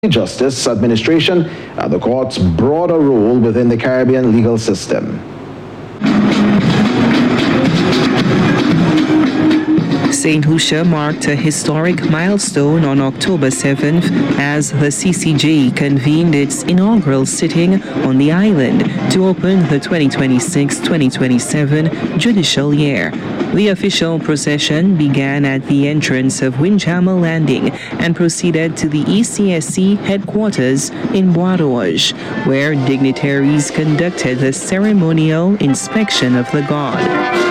Justice administration and the court's broader role within the Caribbean legal system. St. Lucia marked a historic milestone on October 7th as the CCJ convened its inaugural sitting on the island to open the 2026-2027 judicial year. The official procession began at the entrance of Windjammer Landing and proceeded to the ECSC headquarters in Bois d'Orge, where dignitaries conducted the ceremonial inspection of the god.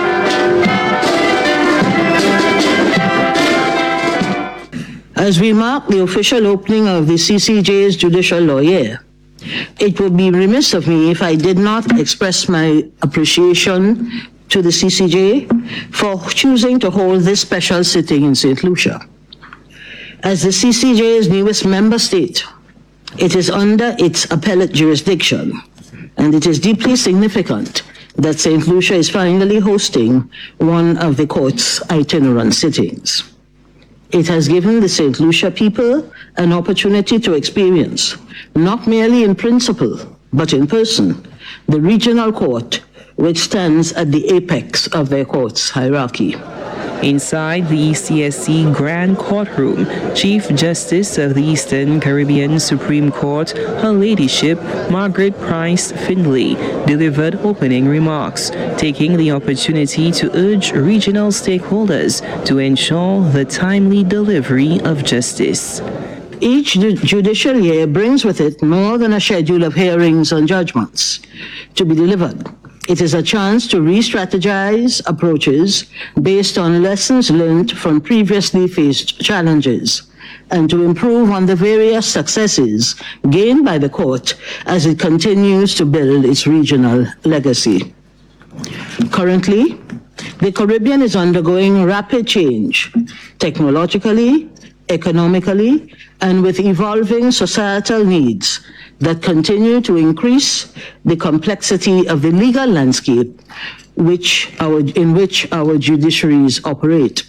As we mark the official opening of the CCJ's judicial law year, it would be remiss of me if I did not express my appreciation to the CCJ for choosing to hold this special sitting in St. Lucia. As the CCJ's newest member state, it is under its appellate jurisdiction, and it is deeply significant that St. Lucia is finally hosting one of the court's itinerant sittings. It has given the St. Lucia people an opportunity to experience, not merely in principle, but in person, the regional court, which stands at the apex of their court's hierarchy. Inside the ECSC Grand Courtroom, Chief Justice of the Eastern Caribbean Supreme Court, Her Ladyship Margaret Price Findlay, delivered opening remarks, taking the opportunity to urge regional stakeholders to ensure the timely delivery of justice. Each judicial year brings with it more than a schedule of hearings and judgments to be delivered. It is a chance to re-strategize approaches based on lessons learned from previously faced challenges and to improve on the various successes gained by the court as it continues to build its regional legacy. Currently, the Caribbean is undergoing rapid change, technologically, economically, and with evolving societal needs that continue to increase the complexity of the legal landscape in which our judiciaries operate.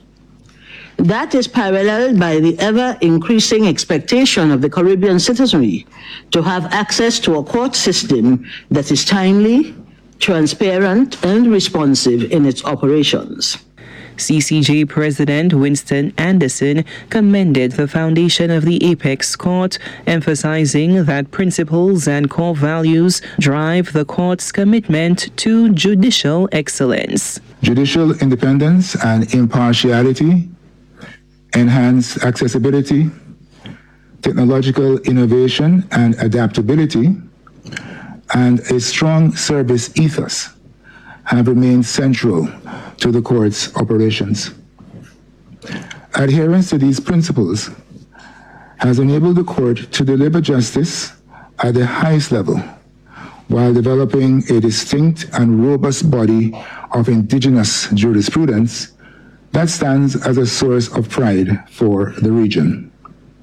That is paralleled by the ever-increasing expectation of the Caribbean citizenry to have access to a court system that is timely, transparent, and responsive in its operations. CCJ President Winston Anderson commended the foundation of the Apex Court, emphasizing that principles and core values drive the court's commitment to judicial excellence. Judicial independence and impartiality, enhanced accessibility, technological innovation and adaptability, and a strong service ethos have remained central to the court's operations. Adherence to these principles has enabled the court to deliver justice at the highest level while developing a distinct and robust body of indigenous jurisprudence that stands as a source of pride for the region.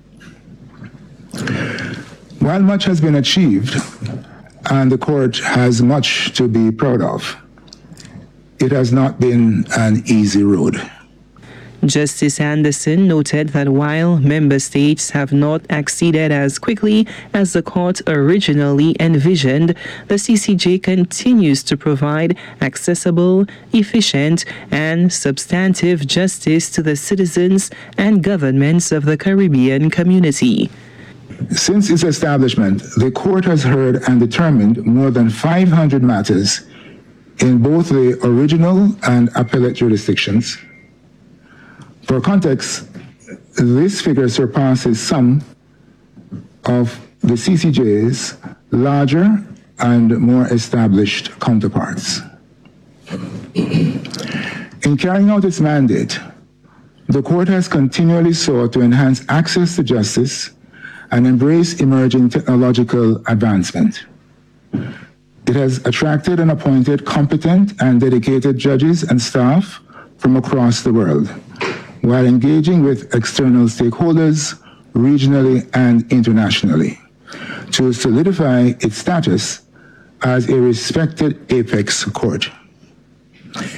While much has been achieved, and the court has much to be proud of, it has not been an easy road. Justice Anderson noted that while member states have not acceded as quickly as the court originally envisioned, the CCJ continues to provide accessible, efficient, and substantive justice to the citizens and governments of the Caribbean community. Since its establishment, the court has heard and determined more than 500 matters in both the original and appellate jurisdictions. For context, this figure surpasses some of the CCJ's larger and more established counterparts. In carrying out its mandate, the court has continually sought to enhance access to justice and embrace emerging technological advancement. It has attracted and appointed competent and dedicated judges and staff from across the world, while engaging with external stakeholders regionally and internationally to solidify its status as a respected apex court.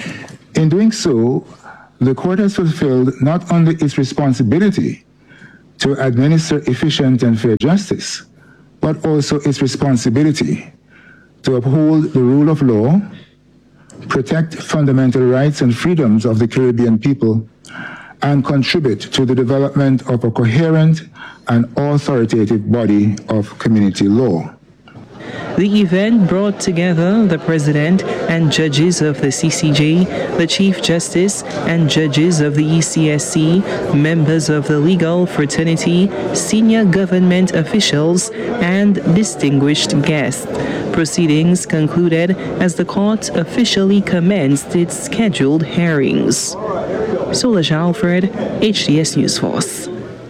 In doing so, the court has fulfilled not only its responsibility to administer efficient and fair justice, but also its responsibility to uphold the rule of law, protect fundamental rights and freedoms of the Caribbean people, and contribute to the development of a coherent and authoritative body of community law. The event brought together the President and judges of the CCJ, the Chief Justice and judges of the ECSC, members of the legal fraternity, senior government officials, and distinguished guests. Proceedings concluded as the court officially commenced its scheduled hearings. Solange Alfred, HDS News Force.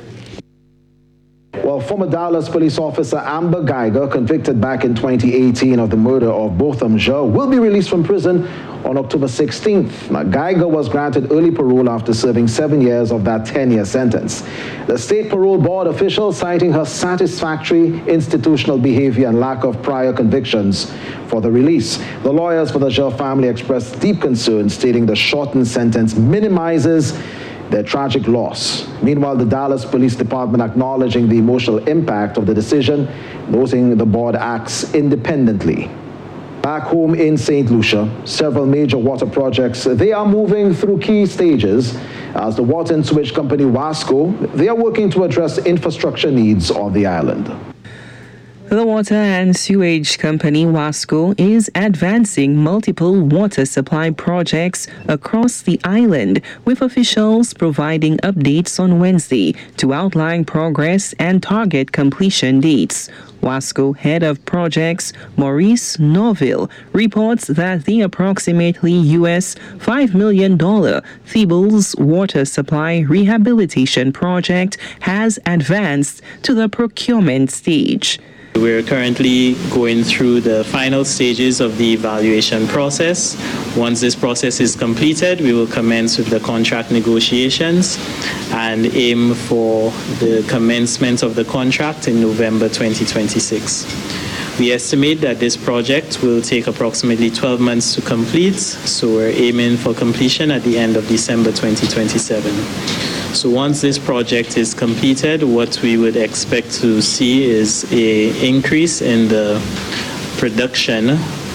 Well, former Dallas police officer Amber Geiger, convicted back in 2018 of the murder of Botham Jean, will be released from prison on October 16th. Now, Geiger was granted early parole after serving 7 years of that 10-year sentence. The state parole board official citing her satisfactory institutional behavior and lack of prior convictions for the release. The lawyers for the Jean family expressed deep concern, stating the shortened sentence minimizes their tragic loss. Meanwhile, the Dallas Police Department acknowledging the emotional impact of the decision, noting the board acts independently. Back home in St. Lucia, several major water projects, they are moving through key stages. As the water and sewage company Wasco, they are working to address infrastructure needs on the island. The water and sewage company Wasco is advancing multiple water supply projects across the island, with officials providing updates on Wednesday to outline progress and target completion dates. Wasco head of projects Maurice Norville reports that the approximately $5 million Thebes water supply rehabilitation project has advanced to the procurement stage. We're currently going through the final stages of the evaluation process. Once this process is completed, we will commence with the contract negotiations and aim for the commencement of the contract in November 2026. We estimate that this project will take approximately 12 months to complete, so we're aiming for completion at the end of December 2027. So once this project is completed, what we would expect to see is an increase in the production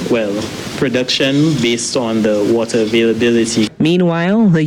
based on the water availability. Meanwhile, the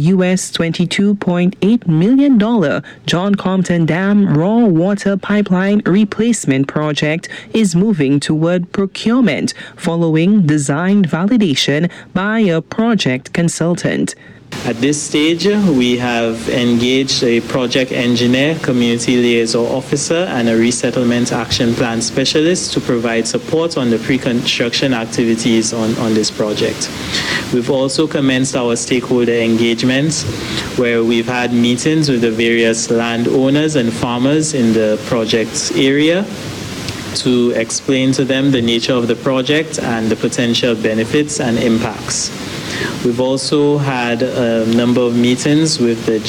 $22.8 million John Compton Dam raw water pipeline replacement project is moving toward procurement following design validation by a project consultant. At this stage, we have engaged a project engineer, community liaison officer, and a resettlement action plan specialist to provide support on the pre-construction activities on this project. We've also commenced our stakeholder engagements, where we've had meetings with the various landowners and farmers in the project's area to explain to them the nature of the project and the potential benefits and impacts. We've also had a number of meetings with the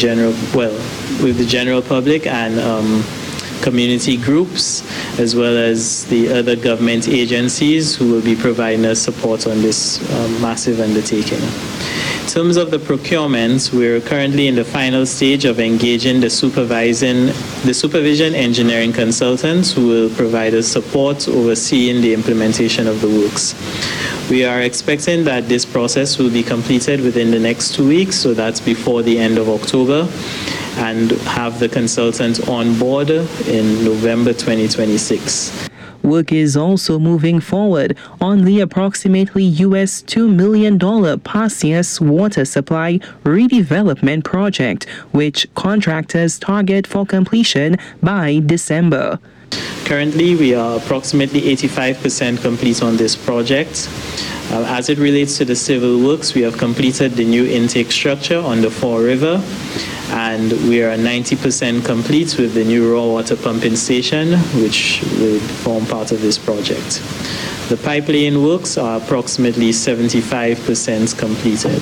general public and community groups, as well as the other government agencies who will be providing us support on this massive undertaking. In terms of the procurement, we're currently in the final stage of engaging the supervision engineering consultants who will provide us support overseeing the implementation of the works. We are expecting that this process will be completed within the next 2 weeks, so that's before the end of October, and have the consultant on board in November 2026. Work is also moving forward on the approximately $2 million Pasias water supply redevelopment project, which contractors target for completion by December. Currently, we are approximately 85% complete on this project. As it relates to the civil works, we have completed the new intake structure on the Fall River, and we are 90% complete with the new raw water pumping station, which will form part of this project. The pipeline works are approximately 75% completed.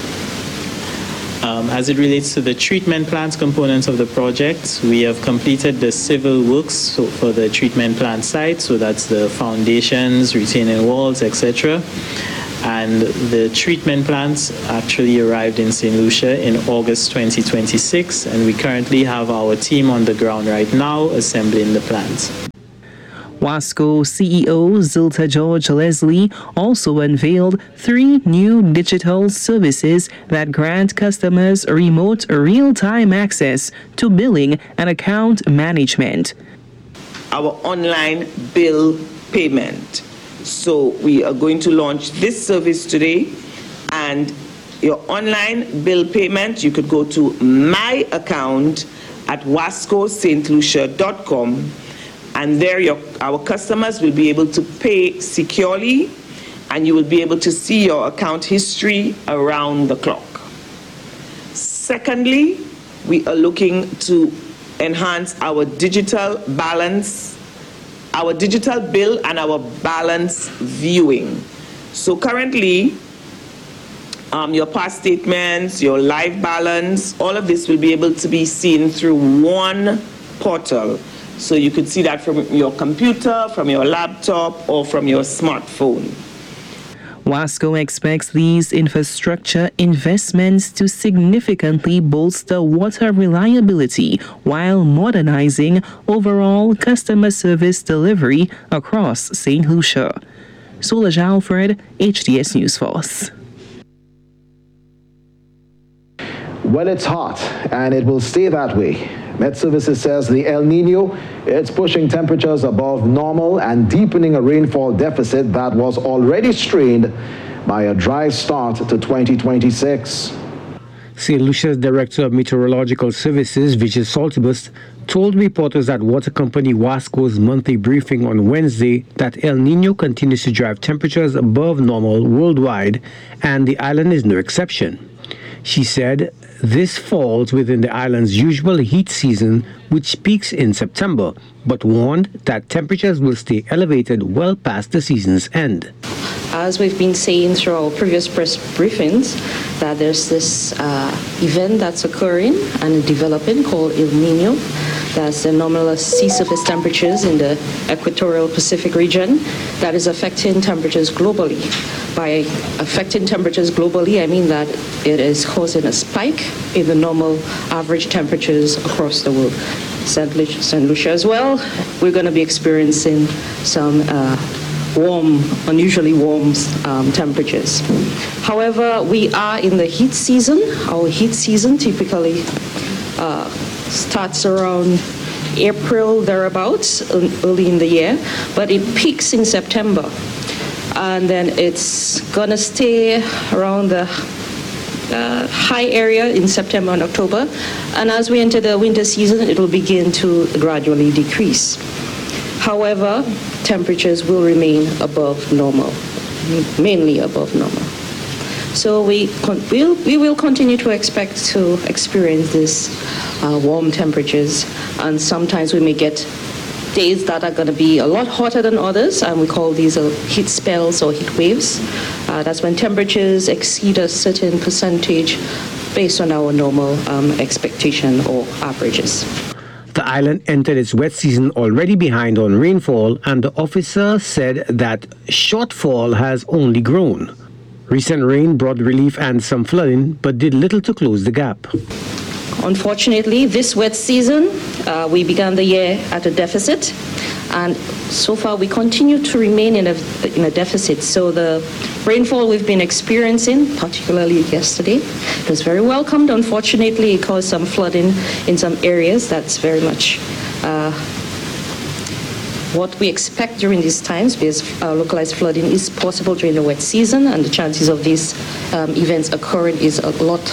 As it relates to the treatment plant components of the project, we have completed the civil works for the treatment plant site, so that's the foundations, retaining walls, etc. and the treatment plants actually arrived in St. Lucia in August 2026, and we currently have our team on the ground right now assembling the plants. Wasco CEO Zilta George Leslie also unveiled 3 new digital services that grant customers remote real-time access to billing and account management. Our online bill payment. So we are going to launch this service today, and your online bill payment, you could go to my account at wascostlucia.com, and there our customers will be able to pay securely, and you will be able to see your account history around the clock. Secondly, we are looking to enhance our digital balance, our digital bill and our balance viewing. So currently, your past statements, your live balance, all of this will be able to be seen through one portal. So you could see that from your computer, from your laptop, or from your smartphone. Wasco expects these infrastructure investments to significantly bolster water reliability while modernizing overall customer service delivery across St. Lucia. Solange Alfred, HDS News Force. Well, it's hot, and it will stay that way. Met Services says the El Nino, it's pushing temperatures above normal and deepening a rainfall deficit that was already strained by a dry start to 2026. St. Lucia's Director of Meteorological Services, Vijay Saltibus, told reporters at water company Wasco's monthly briefing on Wednesday that El Nino continues to drive temperatures above normal worldwide, and the island is no exception. She said this falls within the island's usual heat season, which peaks in September, but warned that temperatures will stay elevated well past the season's end. As we've been saying through our previous press briefings, that there's this event that's occurring and developing called El Nino. That's the anomalous sea surface temperatures in the equatorial Pacific region that is affecting temperatures globally. By affecting temperatures globally, I mean that it is causing a spike in the normal average temperatures across the world. St. Lucia as well, we're going to be experiencing some unusually warm temperatures. However, we are in the heat season. Our heat season typically starts around April, thereabouts, early in the year, but it peaks in September. And then it's gonna stay around the high area in September and October. And as we enter the winter season, it will begin to gradually decrease. However, temperatures will remain above normal, mainly above normal. So we will continue to expect to experience this warm temperatures, and sometimes we may get days that are going to be a lot hotter than others, and we call these heat spells or heat waves. That's when temperatures exceed a certain percentage based on our normal expectation or averages. The island entered its wet season already behind on rainfall, and the officer said that shortfall has only grown. Recent rain brought relief and some flooding, but did little to close the gap. Unfortunately, this wet season, we began the year at a deficit, and so far we continue to remain in a deficit. So the rainfall we've been experiencing, particularly yesterday, was very welcomed. Unfortunately, it caused some flooding in some areas. That's very much what we expect during these times, because localized flooding is possible during the wet season, and the chances of these events occurring is a lot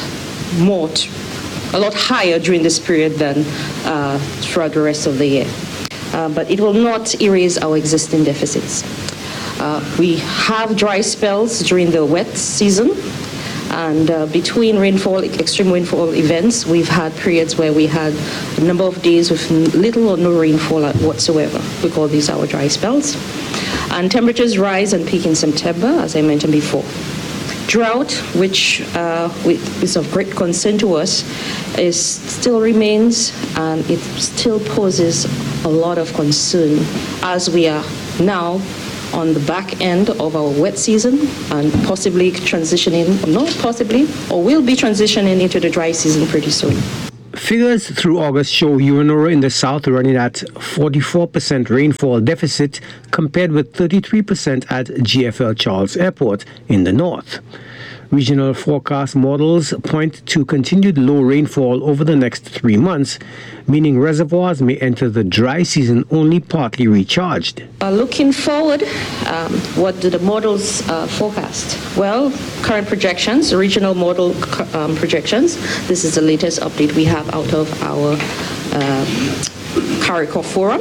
higher during this period than throughout the rest of the year. But it will not erase our existing deficits. We have dry spells during the wet season, and between extreme rainfall events, we've had periods where we had a number of days with little or no rainfall whatsoever. We call these our dry spells. And temperatures rise and peak in September, as I mentioned before. Drought, which is of great concern to us, still remains, and it still poses a lot of concern as we are now on the back end of our wet season and possibly transitioning, not possibly, or will be transitioning into the dry season pretty soon. Figures through August show Urinora in the south running at 44% rainfall deficit compared with 33% at GFL Charles Airport in the north. Regional forecast models point to continued low rainfall over the next 3 months, meaning reservoirs may enter the dry season only partly recharged. Looking forward, what do the models forecast? Well, current projections, regional model projections. This is the latest update we have out of our CARICOR forum.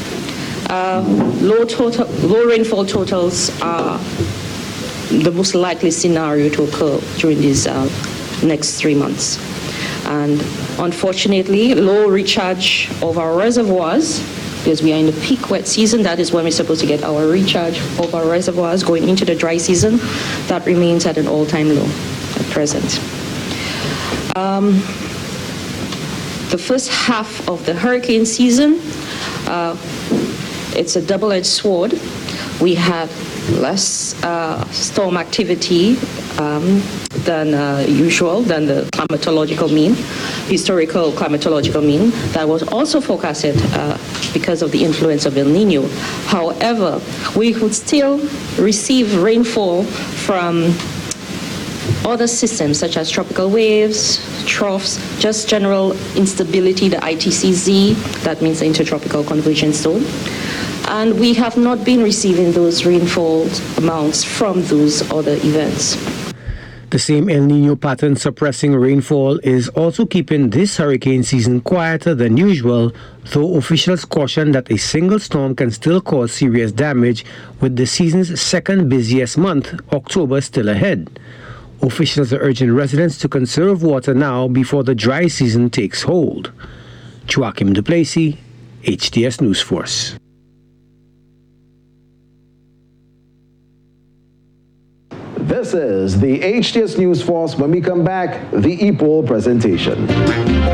Low rainfall totals are the most likely scenario to occur during these next 3 months. And unfortunately, low recharge of our reservoirs, because we are in the peak wet season, that is when we're supposed to get our recharge of our reservoirs going into the dry season, that remains at an all-time low at present. The first half of the hurricane season, it's a double-edged sword. We had less storm activity than usual, than the climatological mean, historical climatological mean, that was also forecasted because of the influence of El Nino. However, we could still receive rainfall from other systems such as tropical waves, troughs, just general instability, the ITCZ, that means the Intertropical Convergence Zone. And we have not been receiving those rainfall amounts from those other events. The same El Nino pattern suppressing rainfall is also keeping this hurricane season quieter than usual, though officials caution that a single storm can still cause serious damage, with the season's second busiest month, October, still ahead. Officials are urging residents to conserve water now before the dry season takes hold. Joachim Duplessis, HTS News Force. This is the HTS News Force. When we come back, the EPOL presentation.